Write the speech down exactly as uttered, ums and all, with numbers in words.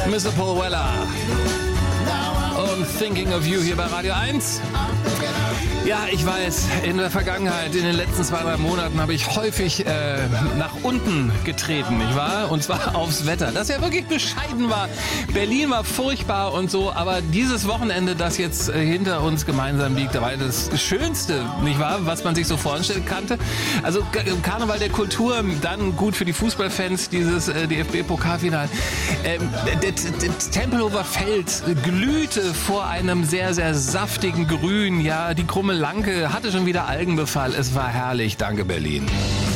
Mister Paul Weller und Thinking of You hier bei Radio eins. Ja, ich weiß, in der Vergangenheit, in den letzten zwei, drei Monaten habe ich häufig äh, nach unten getreten, nicht wahr? Und zwar aufs Wetter, das ja wirklich bescheiden war. Berlin war furchtbar und so, aber dieses Wochenende, das jetzt äh, hinter uns gemeinsam liegt, da war das Schönste, nicht wahr? Was man sich so vorstellen kannte. Also Karneval der Kultur, dann gut für die Fußballfans, dieses äh, D F B-Pokalfinale. Ähm, das Tempelhofer Feld glühte vor einem sehr, sehr saftigen Grün, ja, die krumme Lanke hatte schon wieder Algenbefall. Es war herrlich. Danke, Berlin.